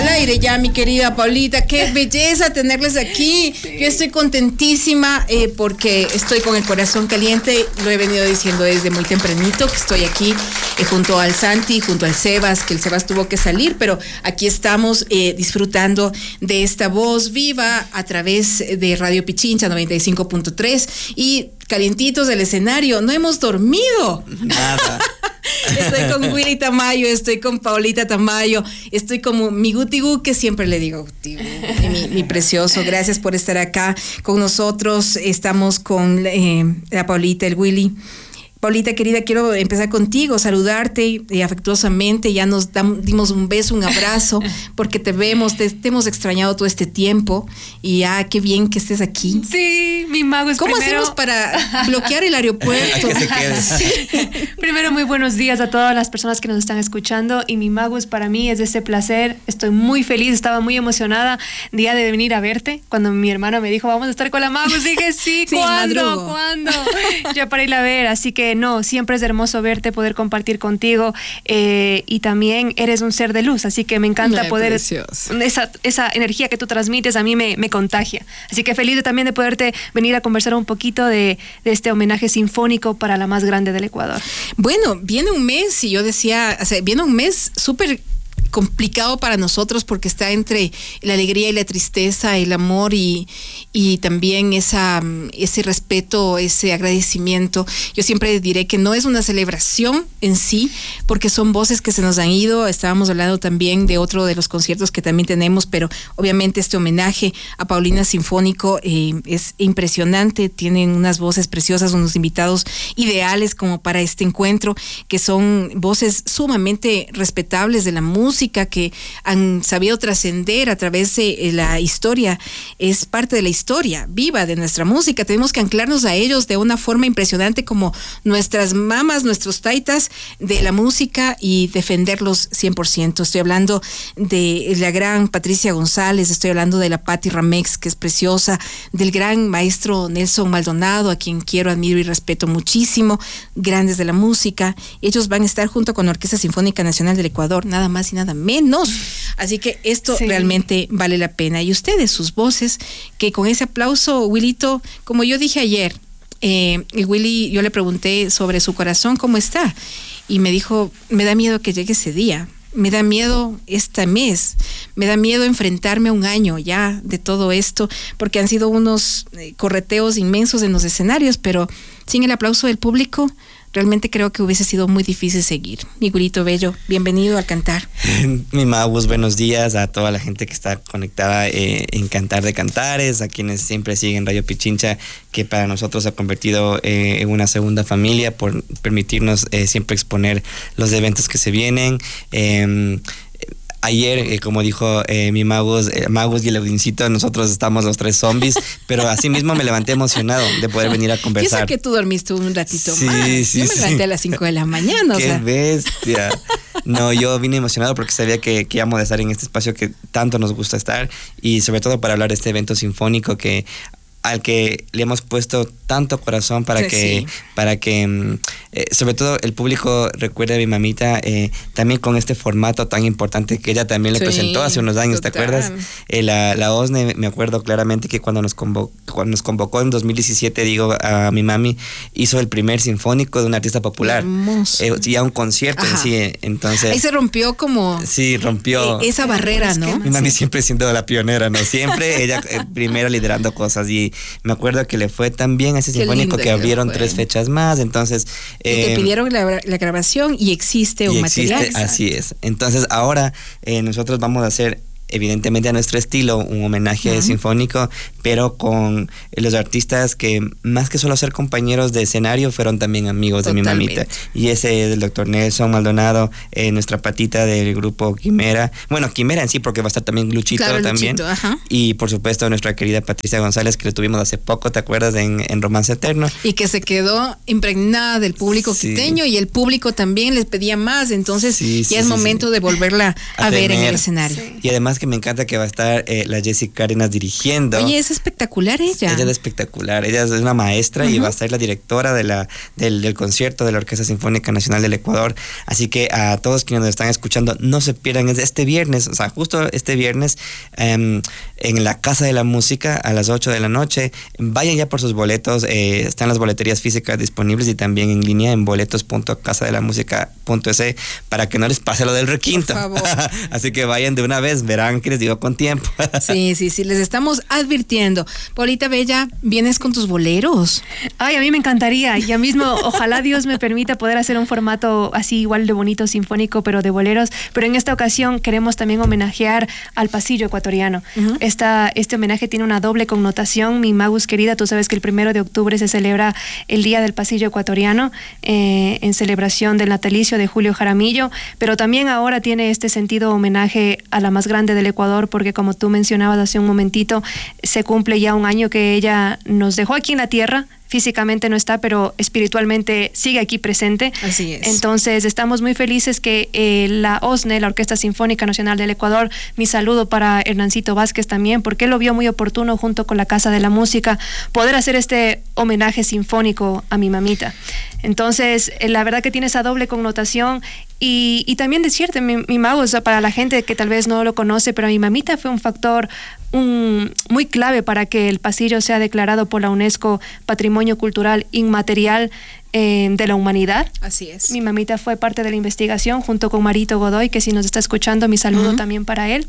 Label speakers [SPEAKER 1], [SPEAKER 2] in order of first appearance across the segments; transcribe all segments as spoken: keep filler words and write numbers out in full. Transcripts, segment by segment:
[SPEAKER 1] Al aire ya, mi querida Paulita, qué belleza tenerles aquí. Yo estoy contentísima eh, porque estoy con el corazón caliente. Lo he venido diciendo desde muy tempranito que estoy aquí eh, junto al Santi, junto al Sebas, que el Sebas tuvo que salir, pero aquí estamos eh, disfrutando de esta voz viva a través de Radio Pichincha noventa y cinco punto tres y calientitos del escenario. No hemos dormido.
[SPEAKER 2] Nada.
[SPEAKER 1] Estoy con Willy Tamayo, estoy con Paulita Tamayo, estoy como mi Gutigu, que siempre le digo Gutigu, mi, mi precioso. Gracias por estar acá con nosotros. Estamos con eh, la Paulita, el Willy. Paulita, querida, quiero empezar contigo, saludarte eh, afectuosamente. Ya nos dam, dimos un beso, un abrazo, porque te vemos, te, te hemos extrañado todo este tiempo. Y ya, ah, qué bien que estés aquí.
[SPEAKER 3] Sí, mi mago es
[SPEAKER 1] ¿Cómo
[SPEAKER 3] primero...
[SPEAKER 1] hacemos para bloquear el aeropuerto?
[SPEAKER 2] Que se quede.
[SPEAKER 1] Sí.
[SPEAKER 3] Primero, muy buenos días a todas las personas que nos están escuchando. Y mi mago es para mí, es de ese placer. Estoy muy feliz, estaba muy emocionada día de venir a verte. Cuando mi hermana me dijo, vamos a estar con la mago, dije, sí,
[SPEAKER 1] sí,
[SPEAKER 3] ¿cuándo?
[SPEAKER 1] madrugo.
[SPEAKER 3] ¿Cuándo? Ya para ir a ver, así que no, siempre es hermoso verte, poder compartir contigo eh, y también eres un ser de luz, así que me encanta
[SPEAKER 1] Ay,
[SPEAKER 3] poder,
[SPEAKER 1] precioso.
[SPEAKER 3] esa, esa energía que tú transmites a mí me, me contagia, así que feliz de, también de poderte venir a conversar un poquito de, de este homenaje sinfónico para la más grande del Ecuador.
[SPEAKER 1] Bueno, viene un mes y yo decía, o sea, viene un mes súper complicado para nosotros porque está entre la alegría y la tristeza, el amor y, y también esa, ese respeto, ese agradecimiento. Yo siempre diré que no es una celebración en sí, porque son voces que se nos han ido. Estábamos hablando también de otro de los conciertos que también tenemos, pero obviamente este homenaje a Paulina Sinfónico eh, es impresionante. Tienen unas voces preciosas, unos invitados ideales como para este encuentro, que son voces sumamente respetables de la música, que han sabido trascender a través de la historia. Es parte de la historia viva de nuestra música. Tenemos que anclarnos a ellos de una forma impresionante, como nuestras mamas, nuestros taitas de la música, y defenderlos cien por ciento. Estoy hablando de la gran Patricia González, estoy hablando de la Patti Ramex, que es preciosa, del gran maestro Nelson Maldonado, a quien quiero, admiro y respeto muchísimo, grandes de la música. Ellos van a estar junto con la Orquesta Sinfónica Nacional del Ecuador, nada más y nada menos. Así que esto sí, realmente vale la pena. Y ustedes, sus voces, que con ese aplauso, Willito, como yo dije ayer, eh, el Willy, yo le pregunté sobre su corazón, ¿cómo está? Y me dijo, me da miedo que llegue ese día. Me da miedo este mes, me da miedo enfrentarme a un año ya de todo esto, porque han sido unos eh, correteos inmensos en los escenarios, pero sin el aplauso del público, realmente creo que hubiese sido muy difícil seguir. Mi Gurito Bello, bienvenido al Cantar.
[SPEAKER 2] Mi Magus, buenos días a toda la gente que está conectada eh, en Cantar de Cantares, a quienes siempre siguen Radio Pichincha, que para nosotros se ha convertido eh, en una segunda familia por permitirnos eh, siempre exponer los eventos que se vienen. Eh, Ayer, eh, como dijo eh, mi Magus, eh, Magus y el Audincito, nosotros estamos los tres zombies, pero así mismo me levanté emocionado de poder venir a conversar.
[SPEAKER 1] Piensa que tú dormiste un ratito
[SPEAKER 2] sí,
[SPEAKER 1] más.
[SPEAKER 2] Sí,
[SPEAKER 1] yo me levanté
[SPEAKER 2] sí.
[SPEAKER 1] a las cinco de la mañana.
[SPEAKER 2] ¡Qué
[SPEAKER 1] o sea.
[SPEAKER 2] bestia! No, yo vine emocionado porque sabía que, que íbamos a estar en este espacio que tanto nos gusta estar, y sobre todo para hablar de este evento sinfónico que al que le hemos puesto tanto corazón para sí, que, sí. para que eh, sobre todo el público recuerde a mi mamita eh, también con este formato tan importante que ella también le sí, presentó hace unos años, total. ¿Te acuerdas? Eh, la, la O S N E, me acuerdo claramente que cuando nos convocó, cuando nos convocó en dos mil diecisiete, digo, a mi mami, hizo el primer sinfónico de un artista popular. Eh, ya un concierto en sí, entonces...
[SPEAKER 1] Ahí se rompió como...
[SPEAKER 2] Sí, rompió...
[SPEAKER 1] Eh, esa barrera, ¿no?
[SPEAKER 2] Mi mami siempre siendo la pionera, ¿no? Siempre ella eh, primero liderando cosas, y me acuerdo que le fue tan bien a ese Qué sinfónico que abrieron que tres fechas más, entonces...
[SPEAKER 1] Eh, y te pidieron la, la grabación y existe un
[SPEAKER 2] y existe,
[SPEAKER 1] material.
[SPEAKER 2] Así es. Entonces ahora eh, nosotros vamos a hacer, evidentemente a nuestro estilo, un homenaje uh-huh. sinfónico, pero con los artistas que más que solo ser compañeros de escenario fueron también amigos Totalmente. de mi mamita, y ese es el doctor Nelson Maldonado, eh, nuestra patita del grupo Quimera, bueno, Quimera en sí, porque va a estar también Luchito, claro, también
[SPEAKER 1] Luchito, ajá.
[SPEAKER 2] y por supuesto nuestra querida Patricia González, que lo tuvimos hace poco, ¿te acuerdas? En, en Romance Eterno,
[SPEAKER 1] y que se quedó impregnada del público sí. quiteño, y el público también les pedía más, entonces sí, ya sí, es sí, momento sí. de volverla a, a ver tener, en el escenario.
[SPEAKER 2] Y además que me encanta que va a estar eh, la Jessica Cárdenas dirigiendo.
[SPEAKER 1] Oye, es espectacular ella.
[SPEAKER 2] Ella es espectacular. Ella es una maestra uh-huh. y va a ser la directora de la, del, del concierto de la Orquesta Sinfónica Nacional del Ecuador. Así que a todos quienes nos están escuchando, no se pierdan este viernes, o sea, justo este viernes, um, en la Casa de la Música a las ocho de la noche. Vayan ya por sus boletos. Eh, están las boleterías físicas disponibles y también en línea en boletos punto casa de la música punto es para que no les pase lo del requinto.
[SPEAKER 1] Por favor.
[SPEAKER 2] Así que vayan de una vez, verán que les digo con tiempo.
[SPEAKER 1] Sí, sí, sí, les estamos advirtiendo. Paulita Bella, vienes con tus boleros.
[SPEAKER 3] Ay, a mí me encantaría. Ya mismo, ojalá Dios me permita poder hacer un formato así igual de bonito, sinfónico, pero de boleros. Pero en esta ocasión queremos también homenajear al pasillo ecuatoriano. Uh-huh. Esta, este homenaje tiene una doble connotación. Mi Magus querida, tú sabes que el primero de octubre se celebra el Día del Pasillo Ecuatoriano, eh, en celebración del natalicio de Julio Jaramillo, pero también ahora tiene este sentido homenaje a la más grande del Ecuador, porque como tú mencionabas hace un momentito, se cumple ya un año que ella nos dejó aquí en la tierra. Físicamente no está, pero espiritualmente sigue aquí presente.
[SPEAKER 1] Así es.
[SPEAKER 3] Entonces, estamos muy felices que eh, la O S N E, la Orquesta Sinfónica Nacional del Ecuador, mi saludo para Hernancito Vázquez también, porque él lo vio muy oportuno junto con la Casa de la Música, poder hacer este homenaje sinfónico a mi mamita. Entonces, eh, la verdad que tiene esa doble connotación. Y, y también decirte, mi, mi Mago, o sea, para la gente que tal vez no lo conoce, pero mi mamita fue un factor un, muy clave para que el pasillo sea declarado por la UNESCO Patrimonio Cultural Inmaterial eh, de la Humanidad.
[SPEAKER 1] Así es.
[SPEAKER 3] Mi mamita fue parte de la investigación junto con Marito Godoy, que si nos está escuchando, mi saludo uh-huh. también para él.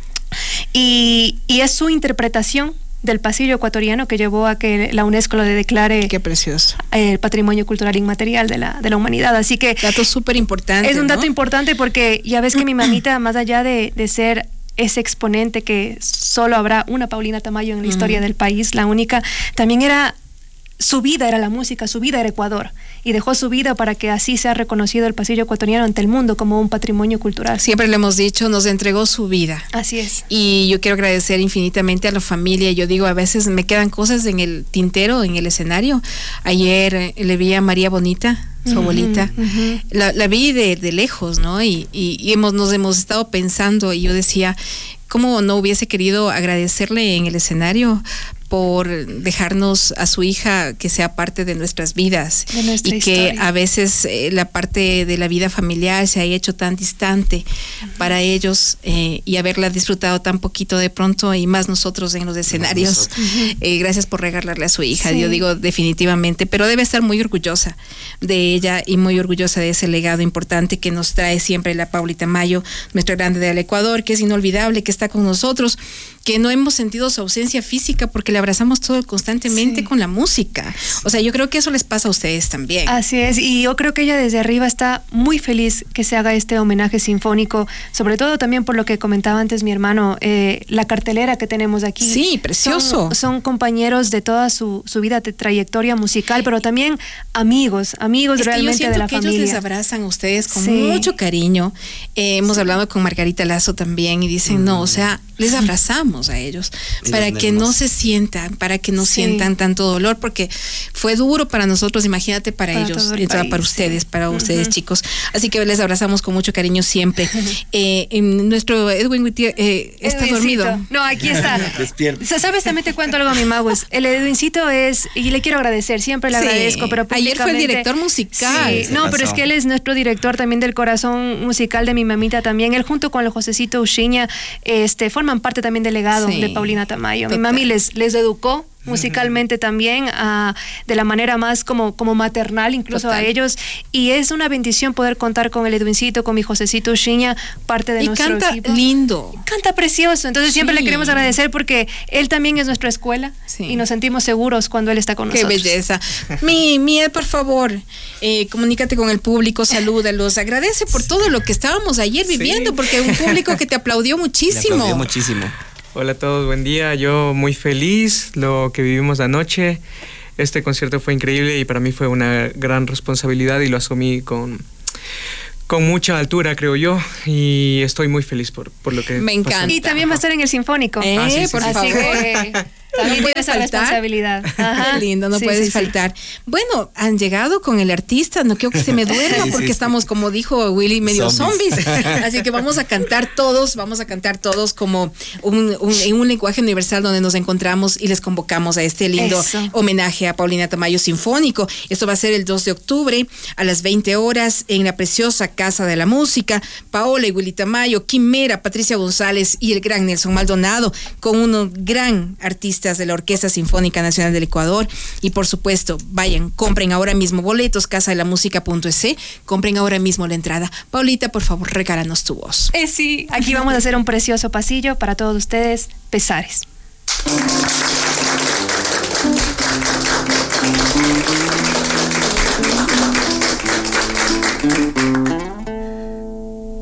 [SPEAKER 3] Y, y es su interpretación del pasillo ecuatoriano que llevó a que la UNESCO lo declare.
[SPEAKER 1] Qué precioso.
[SPEAKER 3] El patrimonio cultural inmaterial de la, de la humanidad. Así que
[SPEAKER 1] dato súper importante.
[SPEAKER 3] Es un dato
[SPEAKER 1] ¿no?
[SPEAKER 3] importante porque ya ves que mi mamita, más allá de, de ser ese exponente que solo habrá una Paulina Tamayo en la historia uh-huh. del país, la única, también era su vida era la música, su vida era Ecuador, y dejó su vida para que así sea reconocido el pasillo ecuatoriano ante el mundo como un patrimonio cultural.
[SPEAKER 1] Siempre le hemos dicho, nos entregó su vida.
[SPEAKER 3] Así es.
[SPEAKER 1] Y yo quiero agradecer infinitamente a la familia. Yo digo, a veces me quedan cosas en el tintero, en el escenario. Ayer eh, le vi a María Bonita, su uh-huh, abuelita, uh-huh. la, la vi de, de lejos, ¿no? Y, y, y hemos, nos hemos estado pensando, y yo decía, ¿cómo no hubiese querido agradecerle en el escenario por dejarnos a su hija que sea parte de nuestras vidas
[SPEAKER 3] de nuestra
[SPEAKER 1] y
[SPEAKER 3] historia.
[SPEAKER 1] Que a veces eh, la parte de la vida familiar se ha hecho tan distante uh-huh. para ellos eh, y haberla disfrutado tan poquito de pronto, y más nosotros en los escenarios. Uh-huh. Eh, gracias por regalarle a su hija, sí. Yo digo definitivamente, pero debe estar muy orgullosa de ella y muy orgullosa de ese legado importante que nos trae siempre la Paulita Mayo, nuestra grande del Ecuador, que es inolvidable, que está con nosotros, que no hemos sentido su ausencia física porque le abrazamos todo constantemente sí. con la música. O sea, yo creo que eso les pasa a ustedes también.
[SPEAKER 3] Así es, y yo creo que ella desde arriba está muy feliz que se haga este homenaje sinfónico, sobre todo también por lo que comentaba antes mi hermano, eh, la cartelera que tenemos aquí.
[SPEAKER 1] Sí, precioso.
[SPEAKER 3] Son, son compañeros de toda su, su vida de trayectoria musical, pero también amigos, amigos
[SPEAKER 1] es
[SPEAKER 3] realmente
[SPEAKER 1] que yo
[SPEAKER 3] de la
[SPEAKER 1] que
[SPEAKER 3] familia.
[SPEAKER 1] Ellos les abrazan a ustedes con
[SPEAKER 3] sí.
[SPEAKER 1] mucho cariño. Eh, hemos sí. hablado con Margarita Lazo también y dicen, mm. no, o sea, les abrazamos a ellos y para que no se sientan, para que no sí. sientan tanto dolor, porque fue duro para nosotros, imagínate para, para ellos, y país, para ustedes, sí. para uh-huh. ustedes chicos. Así que les abrazamos con mucho cariño siempre. Uh-huh. eh, en nuestro Edwin Whittier eh, está
[SPEAKER 3] Edwincito.
[SPEAKER 1] dormido.
[SPEAKER 3] No, aquí está.
[SPEAKER 2] Despierta.
[SPEAKER 3] ¿Sabes? También te cuento algo, mi Magus. El Edwincito es, y le quiero agradecer, siempre le sí. agradezco, pero
[SPEAKER 1] ayer fue el director musical.
[SPEAKER 3] Sí. No, pero es que él es nuestro director también del corazón musical de mi mamita también. Él junto con el Josecito Uchiña este, forman parte también del legado sí. de Paulina Tamayo. Total. Mi mami les, les educó musicalmente también, uh, de la manera más como, como maternal incluso Total. A ellos, y es una bendición poder contar con el Edwincito, con mi Josecito Uchiña, parte de
[SPEAKER 1] y
[SPEAKER 3] nuestro
[SPEAKER 1] canta
[SPEAKER 3] equipo.
[SPEAKER 1] lindo.
[SPEAKER 3] Canta precioso, entonces sí. siempre le queremos agradecer porque él también es nuestra escuela sí. y nos sentimos seguros cuando él está con
[SPEAKER 1] Qué
[SPEAKER 3] nosotros.
[SPEAKER 1] Qué belleza. Mi, Miel, por favor, eh, comunícate con el público, salúdalos, agradece por todo lo que estábamos ayer sí. viviendo, porque un público que te aplaudió muchísimo.
[SPEAKER 2] Te aplaudió muchísimo.
[SPEAKER 4] Hola a todos, buen día. Yo muy feliz lo que vivimos anoche. Este concierto fue increíble y para mí fue una gran responsabilidad y lo asumí con, con mucha altura, creo yo. Y estoy muy feliz por, por lo que
[SPEAKER 1] Me encanta.
[SPEAKER 4] pasó.
[SPEAKER 3] Y también va a estar en el Sinfónico.
[SPEAKER 1] Eh,
[SPEAKER 4] ah, sí, sí,
[SPEAKER 1] por
[SPEAKER 4] sí.
[SPEAKER 1] favor.
[SPEAKER 3] Así que También
[SPEAKER 1] no
[SPEAKER 3] tiene esa responsabilidad. Ajá.
[SPEAKER 1] Qué lindo, no
[SPEAKER 3] Sí,
[SPEAKER 1] puedes
[SPEAKER 3] sí, sí.
[SPEAKER 1] faltar. Bueno, han llegado con el artista, no quiero que se me duerma
[SPEAKER 2] Sí,
[SPEAKER 1] porque
[SPEAKER 2] sí,
[SPEAKER 1] estamos,
[SPEAKER 2] sí.
[SPEAKER 1] como dijo Willy, medio zombies.
[SPEAKER 2] Zombies.
[SPEAKER 1] Así que vamos a cantar todos, vamos a cantar todos como un, un, en un lenguaje universal donde nos encontramos y les convocamos a este lindo
[SPEAKER 3] Eso.
[SPEAKER 1] homenaje a Paulina Tamayo Sinfónico. Esto va a ser el dos de octubre a las veinte horas en la preciosa Casa de la Música. Paola y Willy Tamayo, Quimera, Patricia González y el gran Nelson Maldonado, con unos gran artistas de la Orquesta Sinfónica Nacional del Ecuador. Y por supuesto, vayan, compren ahora mismo boletos, casa de la música punto es, compren ahora mismo la entrada. Paulita, por favor, regálanos tu voz.
[SPEAKER 3] Eh, sí, aquí vamos a hacer un precioso pasillo para todos ustedes. Pesares.